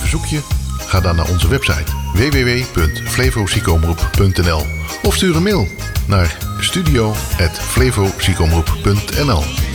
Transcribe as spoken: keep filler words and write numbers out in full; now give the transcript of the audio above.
verzoekje? Ga dan naar onze website w w w punt flevoziekenomroep punt n l of stuur een mail naar studio apenstaartje flevoziekenomroep punt n l.